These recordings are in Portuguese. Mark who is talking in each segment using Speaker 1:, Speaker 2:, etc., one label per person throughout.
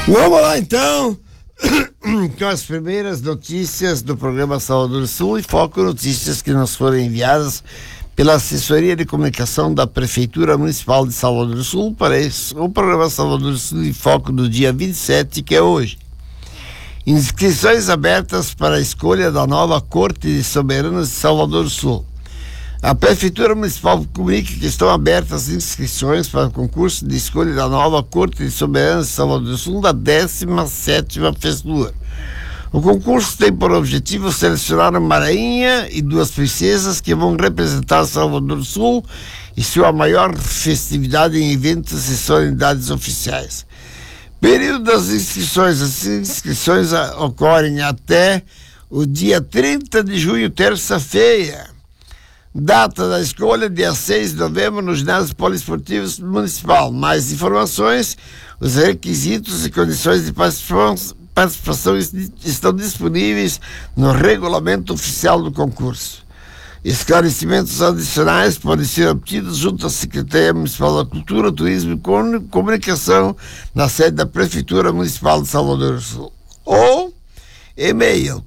Speaker 1: Vamos lá então com as primeiras notícias do programa Salvador Sul e foco notícias que nos foram enviadas pela Assessoria de Comunicação da Prefeitura Municipal de Salvador Sul para o programa Salvador Sul em foco do dia 27, que é hoje. Inscrições abertas para a escolha da nova Corte de Soberanas de Salvador Sul. A Prefeitura Municipal comunica que estão abertas inscrições para o concurso de escolha da nova Corte de Soberanas de Salvador Sul da 17ª FESLUR. O concurso tem por objetivo selecionar uma rainha e 2 princesas que vão representar Salvador Sul e sua maior festividade em eventos e solenidades oficiais. Período das inscrições. As inscrições ocorrem até o dia 30 de junho, terça-feira. Data da escolha, dia 6 de novembro, no Ginásio Poliesportivo Municipal. Mais informações, os requisitos e condições de participação estão disponíveis no regulamento oficial do concurso. Esclarecimentos adicionais podem ser obtidos junto à Secretaria Municipal da Cultura, Turismo e Comunicação na sede da Prefeitura Municipal de Salvador do Sul. Ou e-mail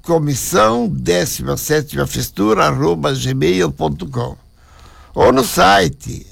Speaker 1: comissão17festura@gmail.com ou no site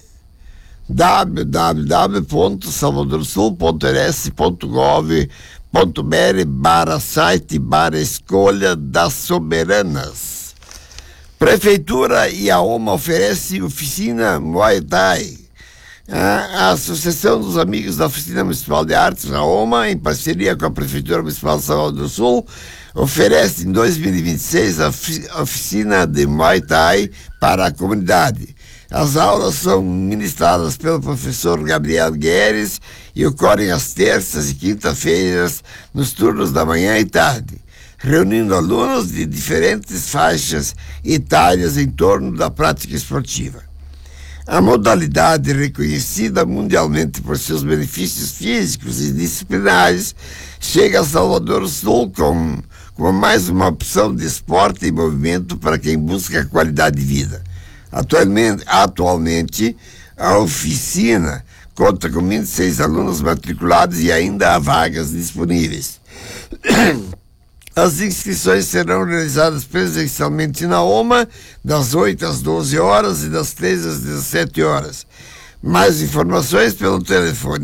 Speaker 1: www.salvadorsul.rs.gov.br/site/escolha das soberanas. Prefeitura e a OMA oferece oficina Muay Thai. A Associação dos Amigos da Oficina Municipal de Artes, a OMA, em parceria com a Prefeitura Municipal de Salvador do Sul, oferece em 2026 a oficina de Muay Thai para a comunidade. As aulas são ministradas pelo professor Gabriel Guedes e ocorrem às terças e quinta-feiras nos turnos da manhã e tarde, reunindo alunos de diferentes faixas etárias em torno da prática esportiva. A modalidade, reconhecida mundialmente por seus benefícios físicos e disciplinares, chega a Salvador Sul como mais uma opção de esporte e movimento para quem busca qualidade de vida. Atualmente, a oficina conta com 26 alunos matriculados e ainda há vagas disponíveis. As inscrições serão realizadas presencialmente na OMA, das 8 às 12 horas e das 13 às 17 horas. Mais informações pelo telefone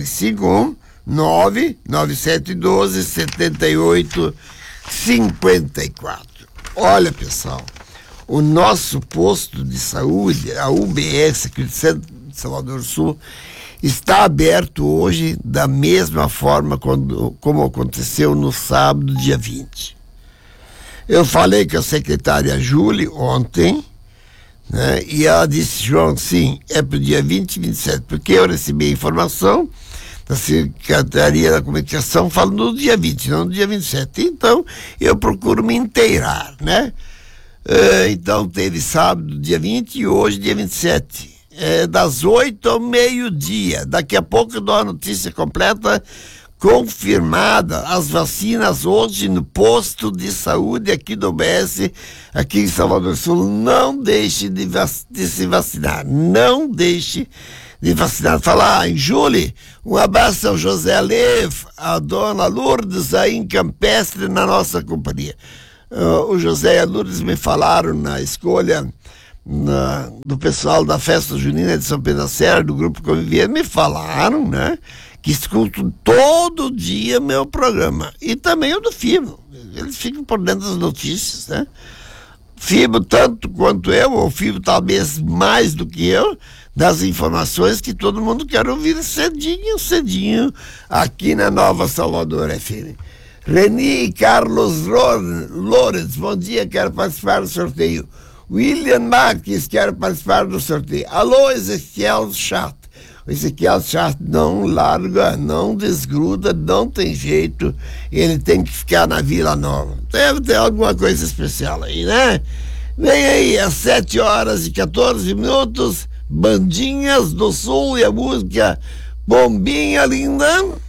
Speaker 1: 519-9712-7854. Olha, pessoal, o nosso posto de saúde, a UBS, aqui do centro de Salvador Sul, está aberto hoje da mesma forma como aconteceu no sábado, dia 20. Eu falei com a secretária Júlia ontem, né, e ela disse: João, sim, é para o dia 20 e 27, porque eu recebi a informação da Secretaria da Comunicação falando do dia 20, não do dia 27. Então, eu procuro me inteirar, né? Então, teve sábado, dia 20, e hoje, dia 27. Das 8 ao meio-dia. Daqui a pouco eu dou a notícia completa, confirmada, as vacinas hoje no posto de saúde aqui do UBS, aqui em Salvador Sul. Não deixe de se vacinar, não deixe de vacinar. Falar em Júlia, um abraço ao José Alev, a dona Lourdes aí em Campestre, na nossa companhia. O José e a Lourdes me falaram na escolha do pessoal da festa junina de São Pedro da Serra, do Grupo Conviver, me falaram, né, que escutam todo dia meu programa, e também o do Fibo. Eles ficam por dentro das notícias, né? Fibo tanto quanto eu, ou Fibo talvez mais do que eu, das informações que todo mundo quer ouvir cedinho, aqui na Nova Salvador FM. Reni e Carlos Lorenz, bom dia, quero participar do sorteio. William Marques, quero participar do sorteio. Alô, Ezequiel Chato. O Ezequiel Chato não larga, não desgruda, não tem jeito. Ele tem que ficar na Vila Nova. Deve ter alguma coisa especial aí, né? Vem aí, às 7h14, Bandinhas do Sul, e a música Bombinha Linda.